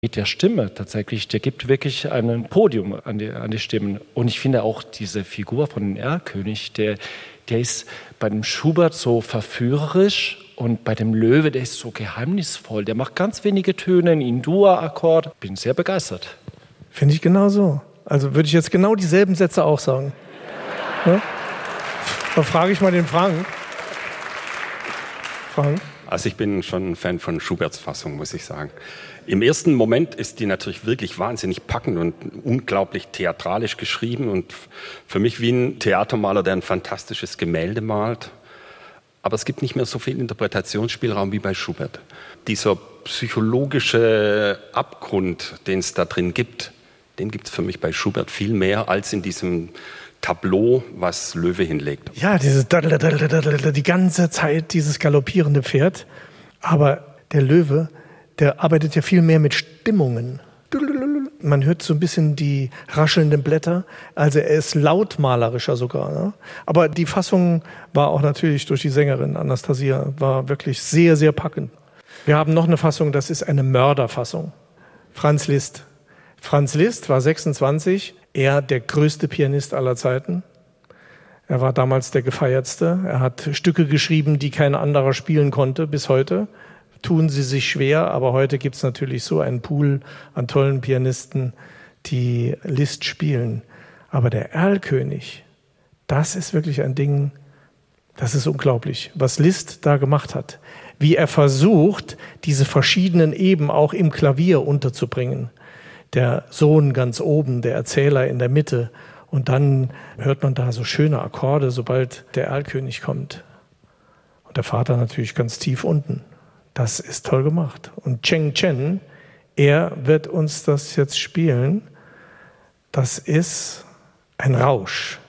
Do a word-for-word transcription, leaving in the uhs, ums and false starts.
mit der Stimme tatsächlich, der gibt wirklich ein Podium an die, an die Stimmen. Und ich finde auch diese Figur von dem Erlkönig, der, der ist bei dem Schubert so verführerisch und bei dem Löwe, der ist so geheimnisvoll. Der macht ganz wenige Töne in Dur-Akkord. Bin sehr begeistert. Finde ich genau so. Also würde ich jetzt genau dieselben Sätze auch sagen. Ja? Da frage ich mal den Frank. Frank? Also ich bin schon ein Fan von Schuberts Fassung, muss ich sagen. Im ersten Moment ist die natürlich wirklich wahnsinnig packend und unglaublich theatralisch geschrieben und für mich wie ein Theatermaler, der ein fantastisches Gemälde malt. Aber es gibt nicht mehr so viel Interpretationsspielraum wie bei Schubert. Dieser psychologische Abgrund, den es da drin gibt, den gibt es für mich bei Schubert viel mehr als in diesem Tableau, was Löwe hinlegt. Ja, dieses die ganze Zeit, dieses galoppierende Pferd. Aber der Löwe, der arbeitet ja viel mehr mit Stimmungen. Man hört so ein bisschen die raschelnden Blätter. Also er ist lautmalerischer sogar. Ne? Aber die Fassung war auch natürlich durch die Sängerin Anastasia, war wirklich sehr, sehr packend. Wir haben noch eine Fassung, das ist eine Mörderfassung. Franz Liszt. Franz Liszt war sechsundzwanzig, er der größte Pianist aller Zeiten. Er war damals der gefeiertste. Er hat Stücke geschrieben, die kein anderer spielen konnte bis heute. Tun sie sich schwer, aber heute gibt es natürlich so einen Pool an tollen Pianisten, die Liszt spielen. Aber der Erlkönig, das ist wirklich ein Ding, das ist unglaublich, was Liszt da gemacht hat. Wie er versucht, diese verschiedenen Eben auch im Klavier unterzubringen. Der Sohn ganz oben, der Erzähler in der Mitte. Und dann hört man da so schöne Akkorde, sobald der Erlkönig kommt. Und der Vater natürlich ganz tief unten. Das ist toll gemacht. Und Cheng Chen, er wird uns das jetzt spielen. Das ist ein Rausch.